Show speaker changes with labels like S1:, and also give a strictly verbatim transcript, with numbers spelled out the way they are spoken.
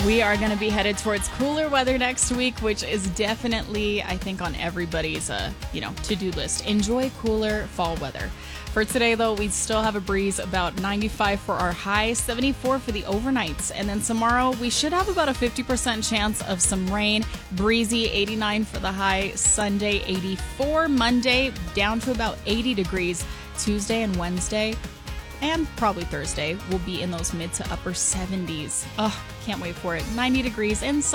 S1: We are going to be headed towards cooler weather next week, which is definitely, I think, on everybody's, uh, you know, to-do list. Enjoy cooler fall weather. For today, though, we still have a breeze, about ninety-five for our high, seventy-four for the overnights. And then tomorrow, we should have about a fifty percent chance of some rain. Breezy, eighty-nine for the high. Sunday, eighty-four. Monday, down to about eighty degrees. Tuesday and Wednesday, and probably Thursday, will be in those mid to upper seventies. Oh, can't wait for it. ninety degrees and